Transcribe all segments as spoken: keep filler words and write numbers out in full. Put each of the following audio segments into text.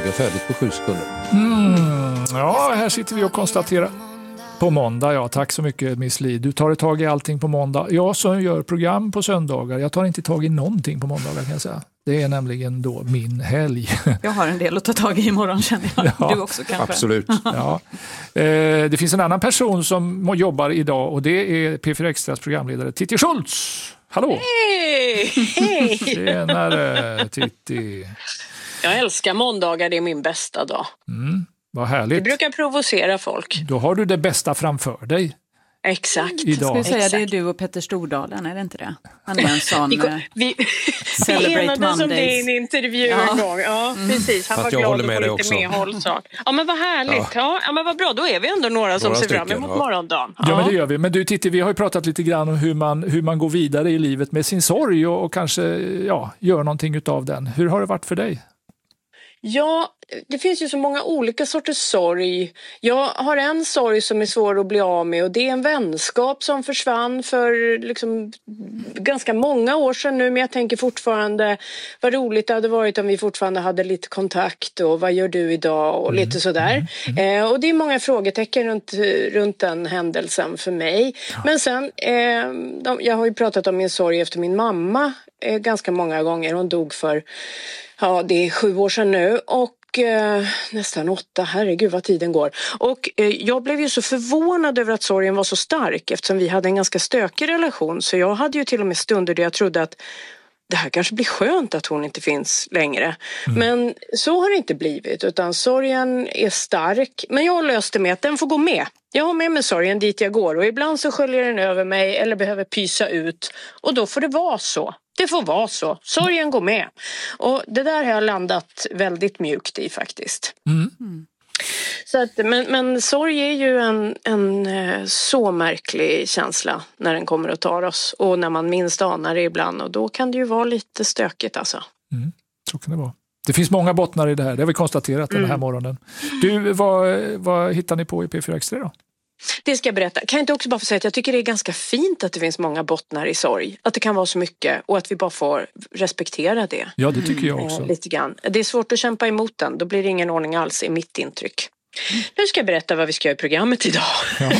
vi är färdigt på sju sekunder. Mm, ja, här sitter vi och konstaterar. På måndag, ja. Tack så mycket, Miss Li. Du tar tag i allting på måndag. Jag som gör program på söndagar, jag tar inte tag i någonting på måndagar kan jag säga. Det är nämligen då min helg. Jag har en del att ta tag i imorgon känner jag. Ja, du också kanske. Absolut. Ja. Eh, det finns en annan person som jobbar idag och det är P fyra Extras programledare Titti Schultz. Hallå! Hej! Hej! Tjenare, Titti. Jag älskar måndagar, det är min bästa dag. Mm, vad Det härligt. brukar provocera folk. Då har du det bästa framför dig. Exakt. Idag. Ska vi säga Exakt. det är du och Petter Stordalen, är det inte det? Han är en sån Vi, eh, vi, vi Celebrate enades om det i en Mondays. intervju Ja. en gång. Ja, precis. Han Fast var jag glad håller att med få dig lite också. medhåll. Så. Ja, men vad härligt. Ja. Ja, men vad bra. Då är vi ändå några som Några ser fram stycken, emot ja. morgondagen. Ja, men det gör vi. Men du Titti, vi har ju pratat lite grann om hur man, hur man går vidare i livet med sin sorg och, och kanske ja, gör någonting utav den. Hur har det varit för dig? Ja, det finns ju så många olika sorters sorg. Jag har en sorg som är svår att bli av med och det är en vänskap som försvann för liksom ganska många år sedan nu. Men jag tänker fortfarande vad roligt det hade varit om vi fortfarande hade lite kontakt och vad gör du idag och lite sådär. Mm. Eh, och det är många frågetecken runt, runt den händelsen för mig. Ja. Men sen, eh, de, jag har ju pratat om min sorg efter min mamma eh, ganska många gånger. Hon dog för Ja, det är sju år sedan nu och eh, nästan åtta, herregud vad tiden går. Och eh, jag blev ju så förvånad över att sorgen var så stark eftersom vi hade en ganska stökig relation. Så jag hade ju till och med stunder där jag trodde att det här kanske blir skönt att hon inte finns längre. Mm. Men så har det inte blivit utan sorgen är stark. Men jag löste med att den får gå med. Jag har med mig sorgen dit jag går och ibland så sköljer den över mig eller behöver pysa ut. Och då får det vara så. Det får vara så. Sorgen går med. Och det där har jag landat väldigt mjukt i faktiskt. Mm. Mm. Så att, men, men sorg är ju en, en så märklig känsla när den kommer och tar oss. Och när man minst anar det ibland. Och då kan det ju vara lite stökigt alltså. Mm. Så kan det vara. Det finns många bottnar i det här. Det har vi konstaterat mm. den här morgonen. Du, vad, vad hittar ni på i P fyra Extra då? Det ska jag berätta. Kan jag inte också bara få säga att jag tycker det är ganska fint att det finns många bottnar i sorg. Att det kan vara så mycket och att vi bara får respektera det. Ja, det tycker jag också. Eh, lite grann. Det är svårt att kämpa emot den. Då blir det ingen ordning alls i mitt intryck. Nu ska jag berätta vad vi ska göra i programmet idag. Ja.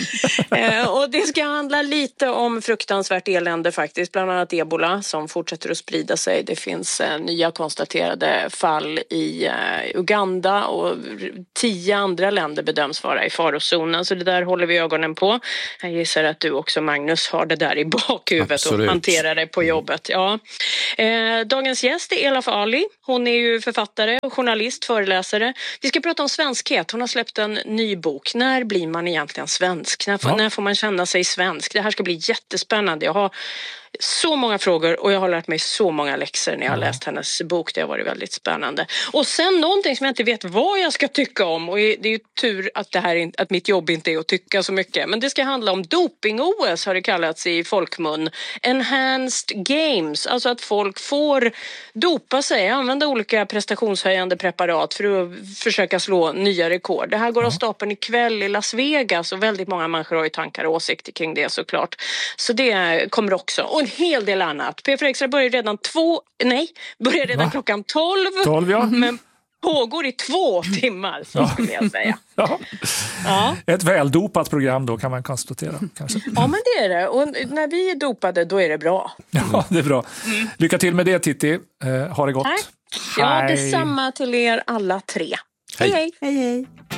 eh, och det ska handla lite om fruktansvärt elände faktiskt. Bland annat ebola som fortsätter att sprida sig. Det finns eh, nya konstaterade fall i eh, Uganda och tio andra länder bedöms vara i farozonen. Så det där håller vi ögonen på. Jag gissar att du också, Magnus, har det där i bakhuvudet. Absolut. Och hanterar det på jobbet. Ja. Eh, dagens gäst är Elaf Ali. Hon är ju författare, journalist, föreläsare. Vi ska prata om svenskhet. Hon har släppt en ny bok. När blir man egentligen svensk? När får, ja. när får man känna sig svensk? Det här ska bli jättespännande. Jag har så många frågor och jag har lärt mig så många läxor när jag har ja. läst hennes bok. Det har varit väldigt spännande. Och sen någonting som jag inte vet vad jag ska tycka om. Och det är ju tur att, det här, att mitt jobb inte är att tycka så mycket. Men det ska handla om doping-O S har det kallats i folkmun. Enhanced Games. Alltså att folk får dopa sig. Använda olika prestationshöjande preparat för att försöka slå nya rekord. Det här går ja. av stapeln ikväll i Las Vegas. Och väldigt många människor har ju tankar och åsikter kring det såklart. Så det kommer också. Och en hel del annat. P fyra Extra börjar redan två, nej, börjar redan Va? klockan tolv. tolv ja. Men pågår i två timmar, så ja. skulle jag säga. Ja. Ja. Ett väldopat program då kan man konstatera. Kanske. Ja, men det är det. Och när vi är dopade, då är det bra. Ja, det är bra. Mm. Lycka till med det, Titti. Eh, ha det gott. Tack. Ja, detsamma till er alla tre. Hej, hej. hej. hej.